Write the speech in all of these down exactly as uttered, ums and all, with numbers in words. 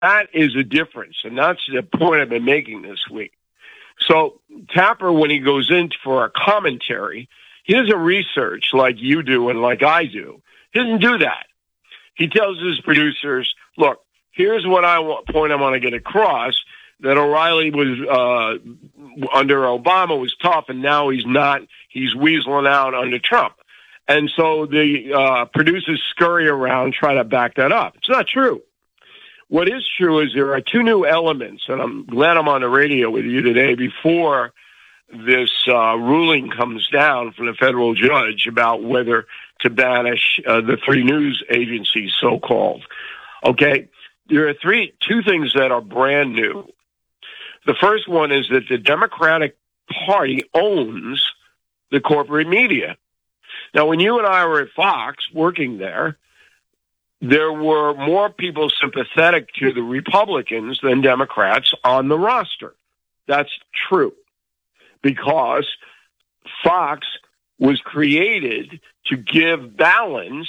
That is a difference, and that's the point I've been making this week. So Tapper, when he goes in for a commentary, he doesn't research like you do and like I do. He doesn't do that. He tells his producers, look, here's what I want, point I want to get across, that O'Reilly was, uh, under Obama was tough, and now he's not. He's weaseling out under Trump. And so the uh, producers scurry around trying to back that up. It's not true. What is true is there are two new elements, and I'm glad I'm on the radio with you today before this uh, ruling comes down from the federal judge about whether to banish uh, the three news agencies, so-called. Okay, there are three, two things that are brand new. The first one is that the Democratic Party owns the corporate media. Now, when you and I were at Fox working there, there were more people sympathetic to the Republicans than Democrats on the roster. That's true, because Fox was created to give balance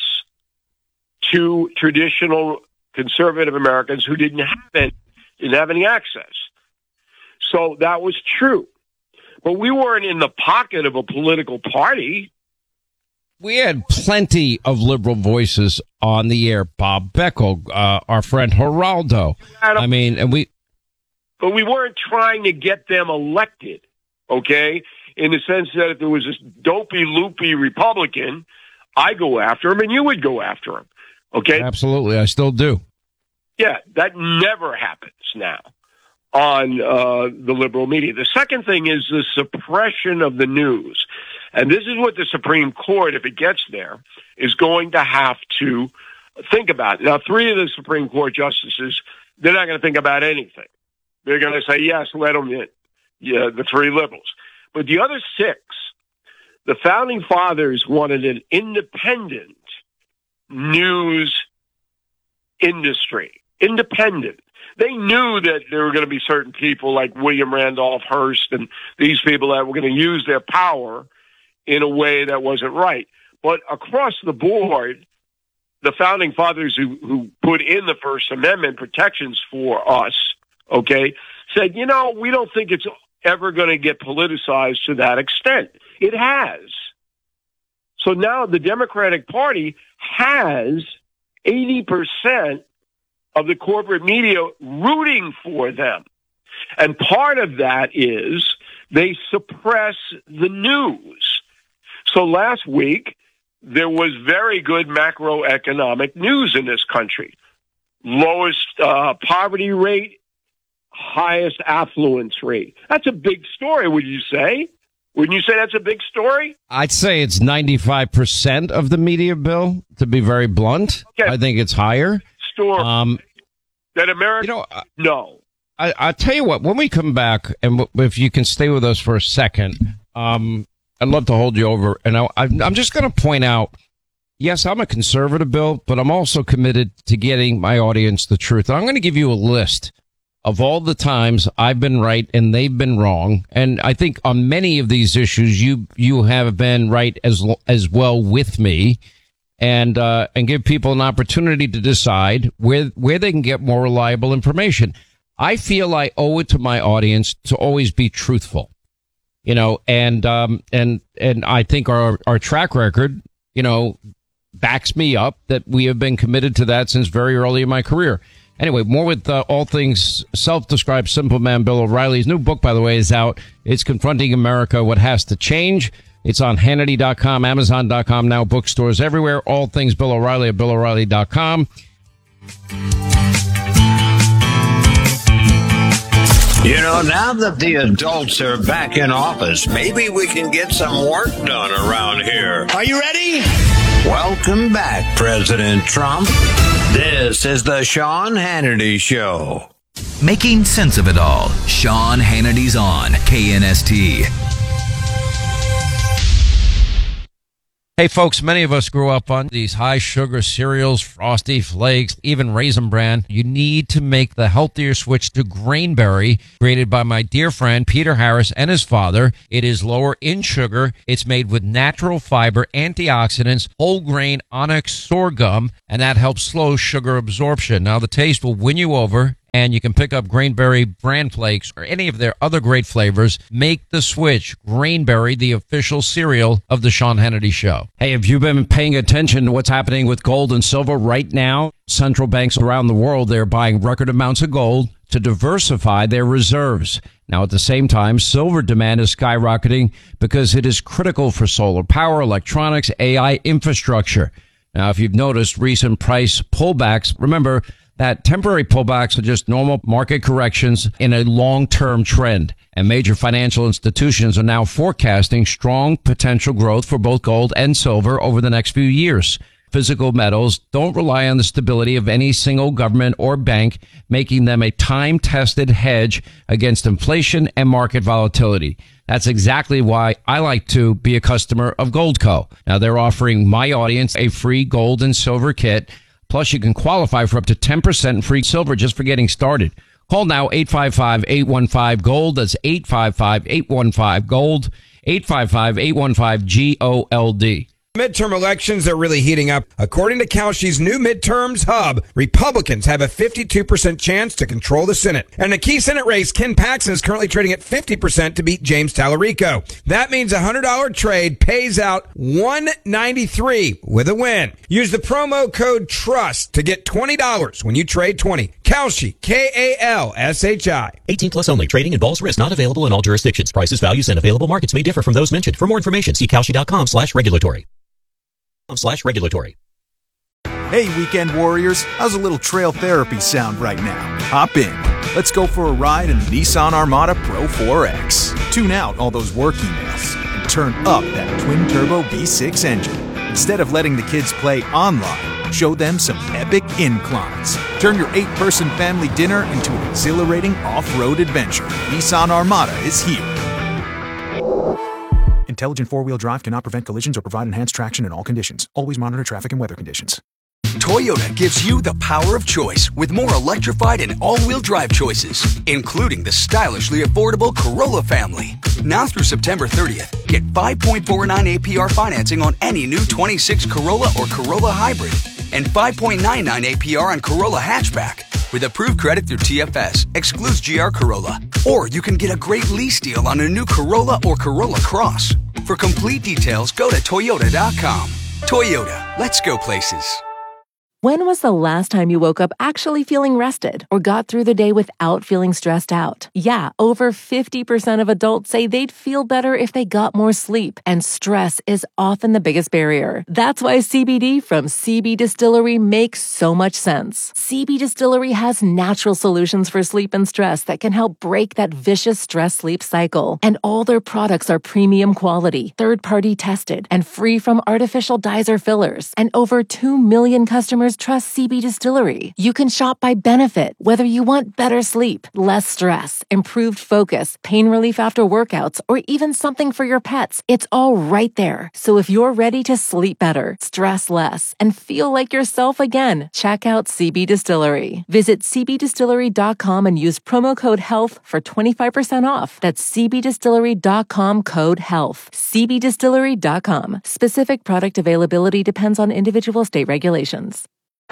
to traditional conservative Americans who didn't have any, didn't have any access. So that was true. But we weren't in the pocket of a political party. We had plenty of liberal voices on the air. Bob Beckel, uh, our friend Geraldo. I mean, and we... But we weren't trying to get them elected, okay? In the sense that if there was this dopey, loopy Republican, I go after him and you would go after him, okay? Absolutely, I still do. Yeah, that never happens now on uh, the liberal media. The second thing is the suppression of the news. And this is what the Supreme Court, if it gets there, is going to have to think about. Now, three of the Supreme Court justices, they're not going to think about anything. They're going to say, yes, let them in, yeah, the three liberals. But the other six, the Founding Fathers wanted an independent news industry, independent. They knew that there were going to be certain people like William Randolph Hearst and these people that were going to use their power in a way that wasn't right. But across the board, the Founding Fathers who, who put in the First Amendment protections for us, okay, said, you know, we don't think it's ever going to get politicized to that extent. It has. So now the Democratic Party has eighty percent of the corporate media rooting for them. And part of that is they suppress the news. So last week, there was very good macroeconomic news in this country. Lowest uh, poverty rate, highest affluence rate. That's a big story, would you say? Wouldn't you say that's a big story? I'd say it's ninety-five percent of the media, Bill, to be very blunt. Okay. I think it's higher. Story. Um, that America, you know, uh, no. I, I'll tell you what, when we come back, and w- if you can stay with us for a second, um, I'd love to hold you over. And I, I'm just going to point out, yes, I'm a conservative, Bill, but I'm also committed to getting my audience the truth. I'm going to give you a list of all the times I've been right and they've been wrong. And I think on many of these issues, you you have been right as as well with me. And uh, and give people an opportunity to decide where where they can get more reliable information. I feel I owe it to my audience to always be truthful, you know, and um and and I think our our track record, you know, backs me up that we have been committed to that since very early in my career. Anyway, more with uh, all things self-described simple man Bill O'Reilly. His new book, by the way, is out. It's Confronting America: What Has to Change. It's on Hannity dot com, Amazon dot com, now bookstores everywhere. All things Bill O'Reilly at Bill O'Reilly dot com. You know, now that the adults are back in office, maybe we can get some work done around here. Are you ready? Welcome back, President Trump. This is the Sean Hannity Show. Making sense of it all. Sean Hannity's on K N S T. Hey, folks, many of us grew up on these high-sugar cereals, Frosty Flakes, even Raisin Bran. You need to make the healthier switch to Grainberry, created by my dear friend Peter Harris and his father. It is lower in sugar. It's made with natural fiber, antioxidants, whole grain onyx sorghum, and that helps slow sugar absorption. Now, the taste will win you over. and you can pick up Grainberry bran flakes or any of their other great flavors. Make the switch. Grainberry, the official cereal of the Sean Hannity Show. Hey, have you been paying attention to what's happening with gold and silver right now? Central banks around the world, they're buying record amounts of gold to diversify their reserves. Now, at the same time, silver demand is skyrocketing because it is critical for solar power, electronics, A I infrastructure. Now, if you've noticed recent price pullbacks, remember that temporary pullbacks are just normal market corrections in a long-term trend. And major financial institutions are now forecasting strong potential growth for both gold and silver over the next few years. Physical metals don't rely on the stability of any single government or bank, making them a time-tested hedge against inflation and market volatility. That's exactly why I like to be a customer of Goldco. Now, they're offering my audience a free gold and silver kit. Plus, you can qualify for up to ten percent free silver just for getting started. Call now, eight five five, eight one five, GOLD. That's eight five five, eight one five, GOLD, eight five five, eight one five, G O L D. Midterm elections are really heating up. According to Kalshi's new midterms hub, Republicans have a fifty-two percent chance to control the Senate. And the key Senate race, Ken Paxton is currently trading at fifty percent to beat James Tallarico. That means a one hundred dollars trade pays out one hundred ninety-three dollars with a win. Use the promo code TRUST to get twenty dollars when you trade twenty. Kalshi, K A L S H I. eighteen plus only. Trading involves risk. Not available in all jurisdictions. Prices, values, and available markets may differ from those mentioned. For more information, see Kalshi.com slash regulatory. slash regulatory. Hey, weekend warriors, how's a little trail therapy sound right now? Hop in. Let's go for a ride in the Nissan Armada Pro four X. Tune out all those work emails and turn up that twin-turbo V six engine. Instead of letting the kids play online, show them some epic inclines. Turn your eight-person family dinner into an exhilarating off-road adventure. Nissan Armada is here. Intelligent four-wheel drive cannot prevent collisions or provide enhanced traction in all conditions. Always monitor traffic and weather conditions. Toyota gives you the power of choice with more electrified and all-wheel drive choices, including the stylishly affordable Corolla family. Now through September thirtieth, get five point four nine A P R financing on any new twenty-six Corolla or Corolla Hybrid and five point nine nine A P R on Corolla Hatchback. With approved credit through T F S, excludes G R Corolla. Or you can get a great lease deal on a new Corolla or Corolla Cross. For complete details, go to Toyota dot com. Toyota, let's go places. When was the last time you woke up actually feeling rested or got through the day without feeling stressed out? Yeah, over fifty percent of adults say they'd feel better if they got more sleep, and stress is often the biggest barrier. That's why C B D from C B Distillery makes so much sense. C B Distillery has natural solutions for sleep and stress that can help break that vicious stress-sleep cycle. And all their products are premium quality, third-party tested, and free from artificial dyes or fillers. And over two million customers trust C B Distillery. You can shop by benefit, whether you want better sleep, less stress, improved focus, pain relief after workouts, or even something for your pets. It's all right there. So if you're ready to sleep better, stress less, and feel like yourself again, check out C B Distillery. Visit C B distillery dot com and use promo code HEALTH for twenty-five percent off. That's C B distillery dot com code HEALTH. C B distillery dot com. Specific product availability depends on individual state regulations.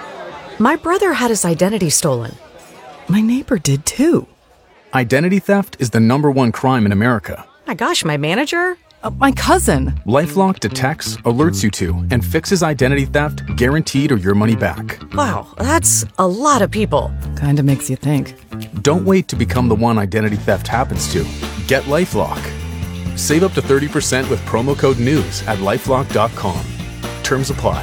My brother had his identity stolen. My neighbor did too. Identity theft is the number one crime in America. My gosh, my manager? Uh, my cousin. LifeLock detects, alerts you to, and fixes identity theft guaranteed or your money back. Wow, that's a lot of people. Kinda makes you think. Don't wait to become the one identity theft happens to. Get LifeLock. Save up to thirty percent with promo code NEWS at lifelock dot com. Terms apply.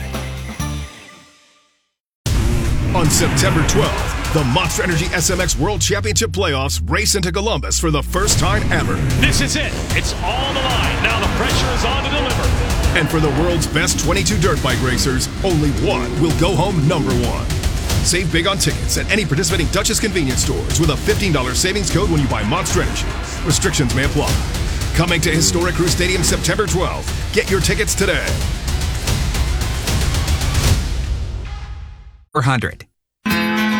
On September twelfth, the Monster Energy S M X World Championship Playoffs race into Columbus for the first time ever. This is it. It's all on the line. Now the pressure is on to deliver. And for the world's best twenty-two dirt bike racers, only one will go home number one. Save big on tickets at any participating Duchess convenience stores with a fifteen dollars savings code when you buy Monster Energy. Restrictions may apply. Coming to Historic Crew Stadium September twelfth. Get your tickets today. four hundred.